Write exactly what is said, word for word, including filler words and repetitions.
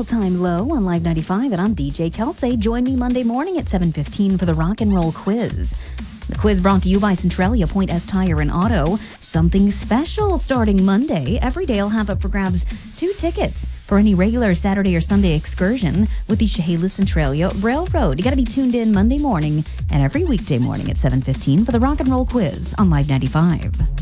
All-Time Low on Live ninety-five, and I'm D J Kelsey. Join me Monday morning at seven fifteen for the Rock and Roll Quiz. The quiz brought to you by Centralia Point S Tire and Auto. Something special starting Monday. Every day I'll have up for grabs two tickets for any regular Saturday or Sunday excursion with the Chehalis Centralia Railroad. You got to be tuned in Monday morning and every weekday morning at seven fifteen for the Rock and Roll Quiz on Live ninety-five.